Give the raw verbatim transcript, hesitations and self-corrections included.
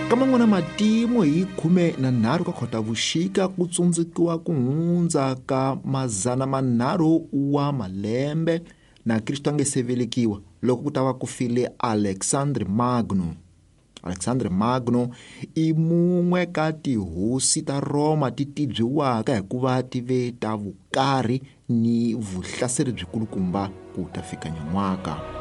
Ka man'wana matimu hi khume na nharhu ka Khotavuxika ku tsundzukiwa ku hundza ka mazana manharhu wa malembe na Kristo a nge se velekiwa, loko ku ta va ku file Alexander Magno. Alexander Magno i mun'we ka tihosi ta Roma ti tibyiwaka hi ku va ti ve ta vukarhi ni vuhlaseri byi kulukumba ku ta fika nyamwaka.